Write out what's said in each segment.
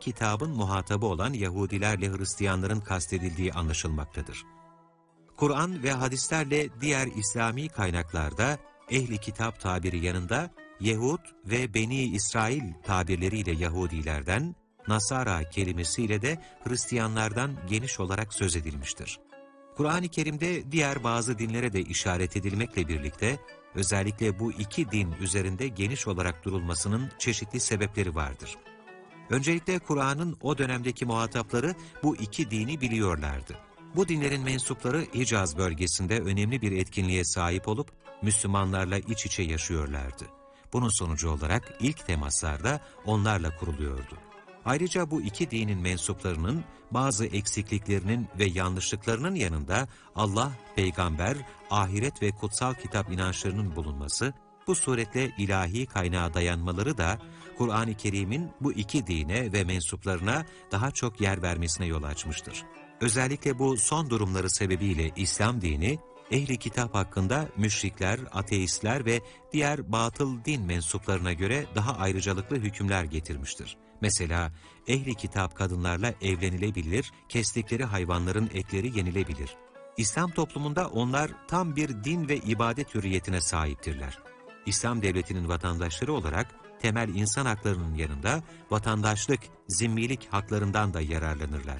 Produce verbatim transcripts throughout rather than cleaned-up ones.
kitabın muhatabı olan Yahudilerle Hristiyanların kastedildiği anlaşılmaktadır. Kur'an ve hadislerle diğer İslami kaynaklarda ehli kitap tabiri yanında Yehud ve Beni İsrail tabirleriyle Yahudilerden, Nasara kelimesiyle de Hristiyanlardan geniş olarak söz edilmiştir. Kur'an-ı Kerim'de diğer bazı dinlere de işaret edilmekle birlikte, özellikle bu iki din üzerinde geniş olarak durulmasının çeşitli sebepleri vardır. Öncelikle Kur'an'ın o dönemdeki muhatapları bu iki dini biliyorlardı. Bu dinlerin mensupları Hicaz bölgesinde önemli bir etkinliğe sahip olup Müslümanlarla iç içe yaşıyorlardı. Bunun sonucu olarak ilk temaslarda onlarla kuruluyordu. Ayrıca bu iki dinin mensuplarının bazı eksikliklerinin ve yanlışlıklarının yanında Allah, peygamber, ahiret ve kutsal kitap inançlarının bulunması, bu suretle ilahi kaynağa dayanmaları da Kur'an-ı Kerim'in bu iki dine ve mensuplarına daha çok yer vermesine yol açmıştır. Özellikle bu son durumları sebebiyle İslam dini, ehli kitap hakkında müşrikler, ateistler ve diğer batıl din mensuplarına göre daha ayrıcalıklı hükümler getirmiştir. Mesela ehli kitap kadınlarla evlenilebilir, kestikleri hayvanların etleri yenilebilir. İslam toplumunda onlar tam bir din ve ibadet hürriyetine sahiptirler. İslam devletinin vatandaşları olarak temel insan haklarının yanında vatandaşlık, zimmilik haklarından da yararlanırlar.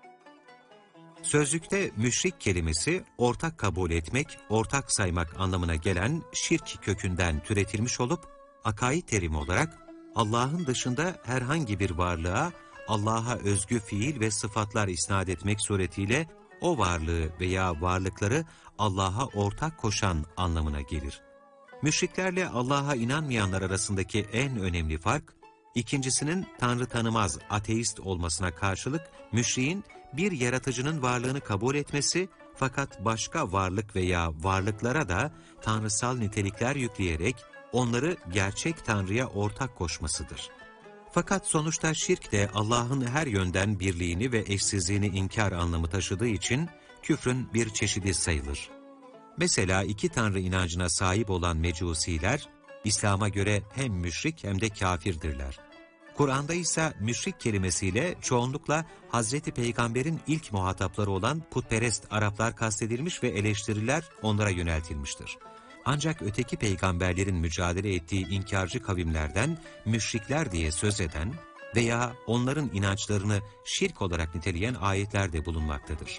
Sözlükte müşrik kelimesi ortak kabul etmek, ortak saymak anlamına gelen şirk kökünden türetilmiş olup, akaid terimi olarak Allah'ın dışında herhangi bir varlığa, Allah'a özgü fiil ve sıfatlar isnat etmek suretiyle o varlığı veya varlıkları Allah'a ortak koşan anlamına gelir. Müşriklerle Allah'a inanmayanlar arasındaki en önemli fark, ikincisinin Tanrı tanımaz, ateist olmasına karşılık müşriğin bir yaratıcının varlığını kabul etmesi fakat başka varlık veya varlıklara da tanrısal nitelikler yükleyerek onları gerçek Tanrı'ya ortak koşmasıdır. Fakat sonuçta şirk de Allah'ın her yönden birliğini ve eşsizliğini inkar anlamı taşıdığı için küfrün bir çeşidi sayılır. Mesela iki Tanrı inancına sahip olan Mecusiler, İslam'a göre hem müşrik hem de kafirdirler. Kur'an'da ise müşrik kelimesiyle çoğunlukla Hazreti Peygamber'in ilk muhatapları olan putperest Araplar kastedilmiş ve eleştiriler onlara yöneltilmiştir. Ancak öteki peygamberlerin mücadele ettiği inkarcı kavimlerden müşrikler diye söz eden veya onların inançlarını şirk olarak niteleyen ayetler de bulunmaktadır.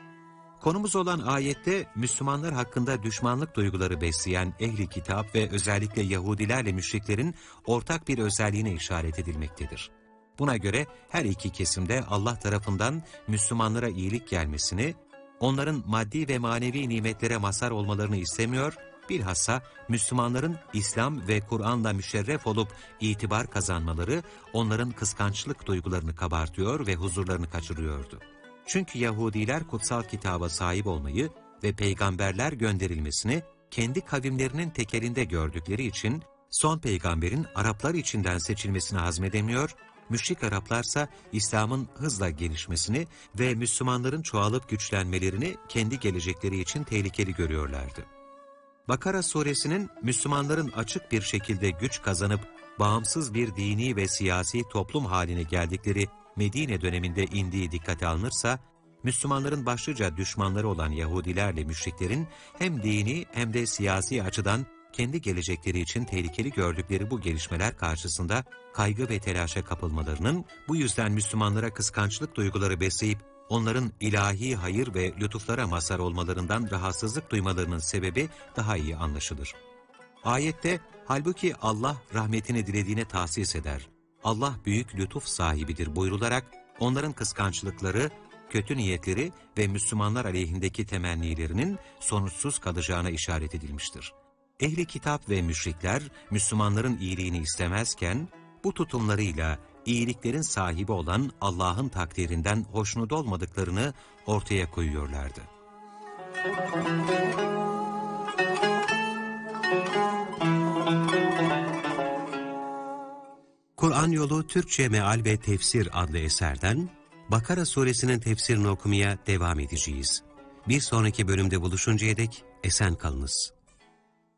Konumuz olan ayette Müslümanlar hakkında düşmanlık duyguları besleyen ehli kitap ve özellikle Yahudilerle müşriklerin ortak bir özelliğine işaret edilmektedir. Buna göre her iki kesimde Allah tarafından Müslümanlara iyilik gelmesini, onların maddi ve manevi nimetlere mazhar olmalarını istemiyor, bilhassa Müslümanların İslam ve Kur'an'la müşerref olup itibar kazanmaları onların kıskançlık duygularını kabartıyor ve huzurlarını kaçırıyordu. Çünkü Yahudiler kutsal kitaba sahip olmayı ve peygamberler gönderilmesini kendi kavimlerinin tekelinde gördükleri için son peygamberin Araplar içinden seçilmesini hazmedemiyor, müşrik Araplarsa İslam'ın hızla gelişmesini ve Müslümanların çoğalıp güçlenmelerini kendi gelecekleri için tehlikeli görüyorlardı. Bakara suresinin Müslümanların açık bir şekilde güç kazanıp bağımsız bir dini ve siyasi toplum haline geldikleri Medine döneminde indiği dikkate alınırsa, Müslümanların başlıca düşmanları olan Yahudilerle müşriklerin hem dini hem de siyasi açıdan kendi gelecekleri için tehlikeli gördükleri bu gelişmeler karşısında kaygı ve telaşa kapılmalarının, bu yüzden Müslümanlara kıskançlık duyguları besleyip onların ilahi hayır ve lütuflara mazhar olmalarından rahatsızlık duymalarının sebebi daha iyi anlaşılır. Ayette, halbuki Allah rahmetini dilediğine tahsis eder, Allah büyük lütuf sahibidir buyrularak onların kıskançlıkları, kötü niyetleri ve Müslümanlar aleyhindeki temennilerinin sonuçsuz kalacağına işaret edilmiştir. Ehli kitap ve müşrikler Müslümanların iyiliğini istemezken bu tutumlarıyla iyiliklerin sahibi olan Allah'ın takdirinden hoşnut olmadıklarını ortaya koyuyorlardı. Kur'an Yolu Türkçe Meal ve Tefsir adlı eserden Bakara suresinin tefsirini okumaya devam edeceğiz. Bir sonraki bölümde buluşuncaya dek esen kalınız.